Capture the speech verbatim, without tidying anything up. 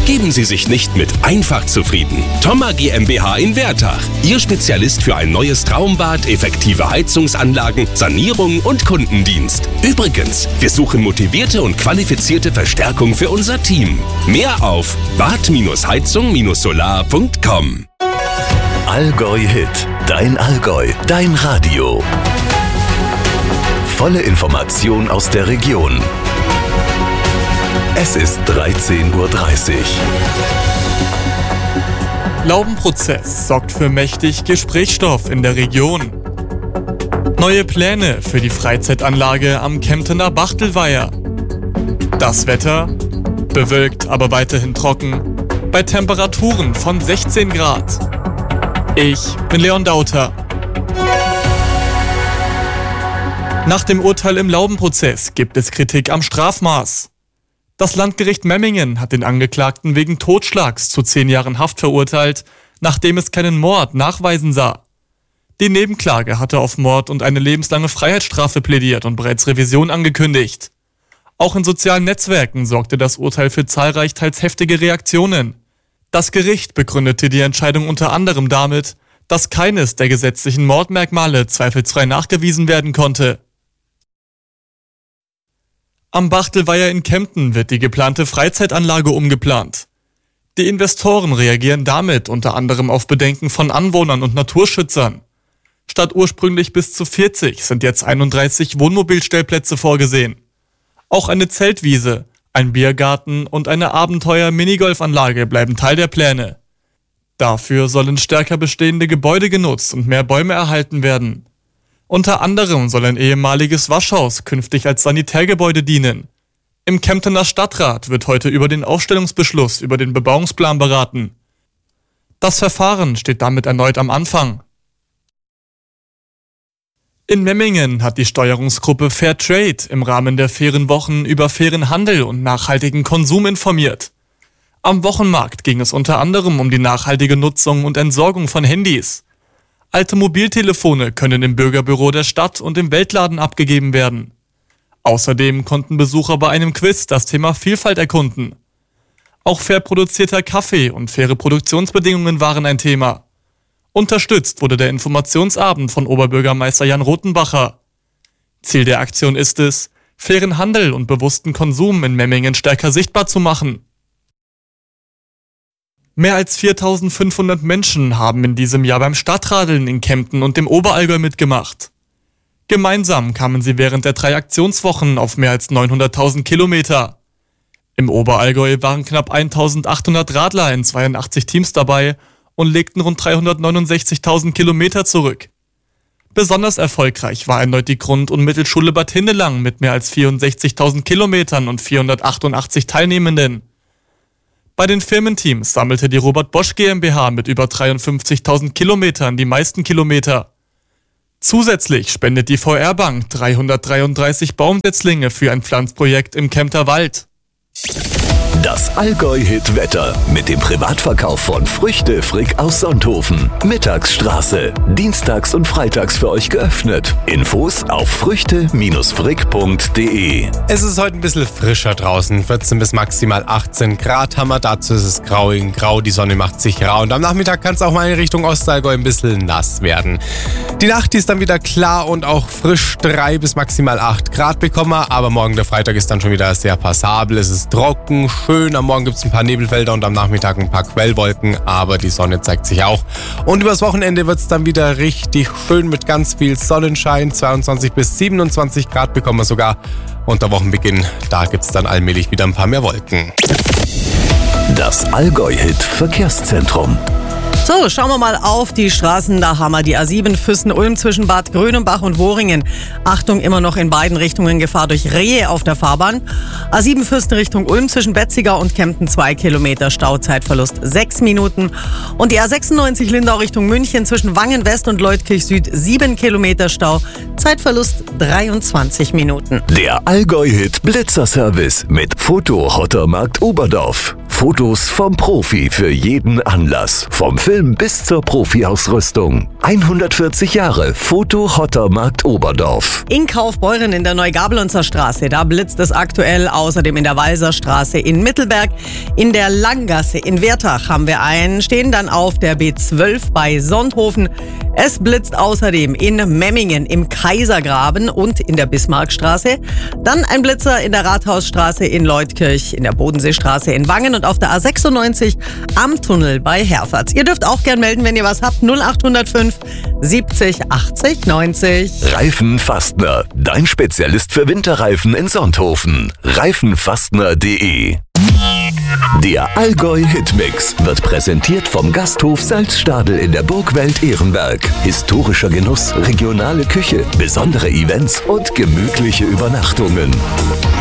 Geben Sie sich nicht mit einfach zufrieden. Thoma GmbH in Wertach. Ihr Spezialist für ein neues Traumbad, effektive Heizungsanlagen, Sanierung und Kundendienst. Übrigens, wir suchen motivierte und qualifizierte Verstärkung für unser Team. Mehr auf bad heizung solar punkt com. Allgäu Hit. Dein Allgäu. Dein Radio. Volle Information aus der Region. Es ist dreizehn Uhr dreißig. Laubenprozess sorgt für mächtig Gesprächsstoff in der Region. Neue Pläne für die Freizeitanlage am Kemptener Bachtelweiher. Das Wetter? Bewölkt, aber weiterhin trocken. Bei Temperaturen von sechzehn Grad. Ich bin Leon Dauter. Nach dem Urteil im Laubenprozess gibt es Kritik am Strafmaß. Das Landgericht Memmingen hat den Angeklagten wegen Totschlags zu zehn Jahren Haft verurteilt, nachdem es keinen Mord nachweisen sah. Die Nebenklage hatte auf Mord und eine lebenslange Freiheitsstrafe plädiert und bereits Revision angekündigt. Auch in sozialen Netzwerken sorgte das Urteil für zahlreich teils heftige Reaktionen. Das Gericht begründete die Entscheidung unter anderem damit, dass keines der gesetzlichen Mordmerkmale zweifelsfrei nachgewiesen werden konnte. Am Bachtelweiher in Kempten wird die geplante Freizeitanlage umgeplant. Die Investoren reagieren damit unter anderem auf Bedenken von Anwohnern und Naturschützern. Statt ursprünglich bis zu vierzig sind jetzt einunddreißig Wohnmobilstellplätze vorgesehen. Auch eine Zeltwiese, ein Biergarten und eine Abenteuer-Minigolfanlage bleiben Teil der Pläne. Dafür sollen stärker bestehende Gebäude genutzt und mehr Bäume erhalten werden. Unter anderem soll ein ehemaliges Waschhaus künftig als Sanitärgebäude dienen. Im Kemptener Stadtrat wird heute über den Aufstellungsbeschluss über den Bebauungsplan beraten. Das Verfahren steht damit erneut am Anfang. In Memmingen hat die Steuerungsgruppe Fairtrade im Rahmen der fairen Wochen über fairen Handel und nachhaltigen Konsum informiert. Am Wochenmarkt ging es unter anderem um die nachhaltige Nutzung und Entsorgung von Handys. Alte Mobiltelefone können im Bürgerbüro der Stadt und im Weltladen abgegeben werden. Außerdem konnten Besucher bei einem Quiz das Thema Vielfalt erkunden. Auch fair produzierter Kaffee und faire Produktionsbedingungen waren ein Thema. Unterstützt wurde der Informationsabend von Oberbürgermeister Jan Rothenbacher. Ziel der Aktion ist es, fairen Handel und bewussten Konsum in Memmingen stärker sichtbar zu machen. Mehr als viertausendfünfhundert Menschen haben in diesem Jahr beim Stadtradeln in Kempten und dem Oberallgäu mitgemacht. Gemeinsam kamen sie während der drei Aktionswochen auf mehr als neunhunderttausend Kilometer. Im Oberallgäu waren knapp eintausendachthundert Radler in zweiundachtzig Teams dabei und legten rund dreihundertneunundsechzigtausend Kilometer zurück. Besonders erfolgreich war erneut die Grund- und Mittelschule Bad Hindelang mit mehr als vierundsechzigtausend Kilometern und vierhundertachtundachtzig Teilnehmenden. Bei den Firmenteams sammelte die Robert Bosch GmbH mit über dreiundfünfzigtausend Kilometern die meisten Kilometer. Zusätzlich spendet die V R-Bank dreihundertdreiunddreißig Baumsetzlinge für ein Pflanzprojekt im Kempter Wald. Das Allgäu-Hit-Wetter mit dem Privatverkauf von Früchte Frick aus Sonthofen. Mittagsstraße. Dienstags und freitags für euch geöffnet. Infos auf früchte frick punkt de. Es ist heute ein bisschen frischer draußen. vierzehn bis maximal achtzehn Grad haben wir. Dazu ist es grau in grau. Die Sonne macht sich rar. Und am Nachmittag kann es auch mal in Richtung Ostallgäu ein bisschen nass werden. Die Nacht die ist dann wieder klar und auch frisch. drei bis maximal acht Grad bekommen wir. Aber morgen der Freitag ist dann schon wieder sehr passabel. Es ist trocken, schön. Am Morgen gibt es ein paar Nebelfelder und am Nachmittag ein paar Quellwolken, aber die Sonne zeigt sich auch. Und übers Wochenende wird es dann wieder richtig schön mit ganz viel Sonnenschein. zweiundzwanzig bis siebenundzwanzig Grad bekommen wir sogar. Und der Wochenbeginn, da gibt es dann allmählich wieder ein paar mehr Wolken. Das Allgäu-Hit Verkehrszentrum. So, schauen wir mal auf die Straßen. Da haben wir die A sieben Füssen-Ulm zwischen Bad Grönenbach und Woringen. Achtung, immer noch in beiden Richtungen Gefahr durch Rehe auf der Fahrbahn. A sieben Füssen Richtung Ulm zwischen Betziger und Kempten zwei Kilometer Stau, Zeitverlust sechs Minuten. Und die A sechsundneunzig Lindau Richtung München zwischen Wangen West und Leutkirch Süd sieben Kilometer Stau, Zeitverlust dreiundzwanzig Minuten. Der Allgäu-Hit Blitzerservice mit Foto Hottermarkt Oberdorf. Fotos vom Profi für jeden Anlass. Vom Film bis zur Profi-Ausrüstung. hundertvierzig Jahre Foto-Hotter-Markt Oberdorf. In Kaufbeuren in der Neugabelonzer Straße, da blitzt es aktuell. Außerdem in der Walserstraße in Mittelberg. In der Langgasse in Wertach haben wir einen stehen. Dann auf der B zwölf bei Sonthofen. Es blitzt außerdem in Memmingen im Kaisergraben und in der Bismarckstraße. Dann ein Blitzer in der Rathausstraße in Leutkirch, in der Bodenseestraße in Wangen und auf der A sechsundneunzig am Tunnel bei Herford. Ihr dürft auch gern melden, wenn ihr was habt. null acht null fünf siebzig achtzig neunzig. Reifenfastner, dein Spezialist für Winterreifen in Sonthofen. reifenfastner punkt de. Der Allgäu Hitmix wird präsentiert vom Gasthof Salzstadel in der Burgwelt Ehrenberg. Historischer Genuss, regionale Küche, besondere Events und gemütliche Übernachtungen.